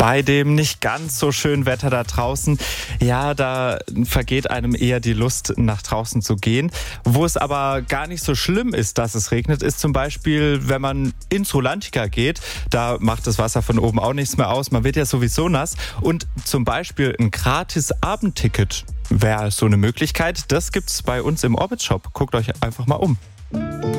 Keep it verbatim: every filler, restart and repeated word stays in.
Bei dem nicht ganz so schönen Wetter da draußen, ja, da vergeht einem eher die Lust, nach draußen zu gehen. Wo es aber gar nicht so schlimm ist, dass es regnet, ist zum Beispiel, wenn man ins Rulantica geht. Da macht das Wasser von oben auch nichts mehr aus. Man wird ja sowieso nass. Und zum Beispiel ein gratis Abendticket wäre so eine Möglichkeit. Das gibt's bei uns im Orbit Shop. Guckt euch einfach mal um.